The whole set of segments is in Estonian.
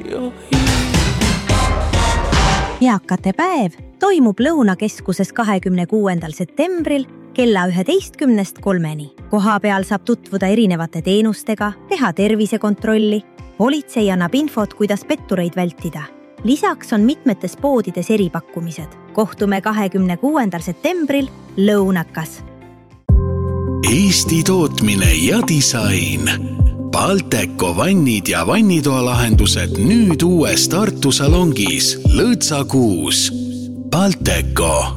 Eakate päev toimub Lõunakeskuses 26. septembril kella 11:03. Koha peal saab tutvuda erinevate teenustega, teha tervisekontrolli. Politsei annab infot, kuidas pettureid vältida. Lisaks on mitmetes poodides eripakkumised. Kohtume 26. septembril Lõunakas. Eesti tootmine ja disain. Balteco vannid ja vannitoalahendused nüüd uues Tartu salongis Lõõtsa 6. Balteco.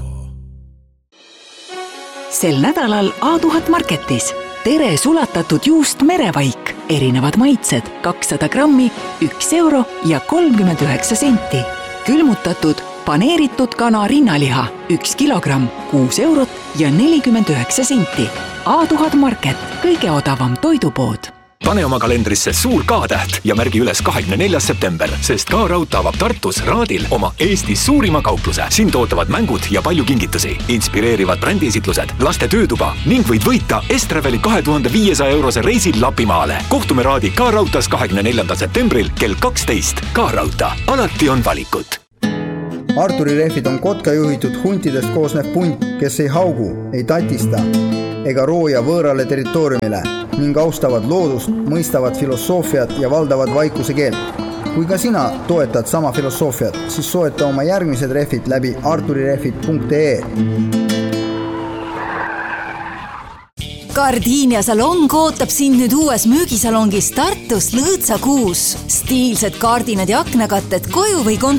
Sel nädalal A1000 Marketis. Tere sulatatud juust merevaik. Erinevad maitsed 200 grammi, 1 euro ja 39 senti. Külmutatud paneeritud kana rinnaliha 1 kilogramm, 6 eurot ja 49 senti. A1000 Market, kõige odavam toidupood. Pane oma kalendrisse suur K-täht ja märgi üles 24. september, sest K-Raud avab Tartus Raadil oma Eesti suurima kaupluse. Siin tootavad mängud ja palju kingitusi, inspireerivad brändiesitlused, laste töötuba ning võid võita Estraveli 2500 eurose reisil Lapimaale. Kohtume Raadi K-Rautas 24. septembril kell 12. K-Rauta, alati on valikut. Arturi rehvid on kotka juhitud huntidest koosnev punt, kes ei haugu, ei tatista ega rooja võõrale territooriumile ning austavad loodust, mõistavad filosoofiat ja valdavad vaikuse keelt. Kui ka sina toetad sama filosoofiat, siis soeta oma järgmised rehvid läbi arturirehvid.ee. Gardinia salong ootab sind nüüd uues müügisalongis Tartus Lõõtsa 6. Stiilsed kaardinad ja aknakatted koju või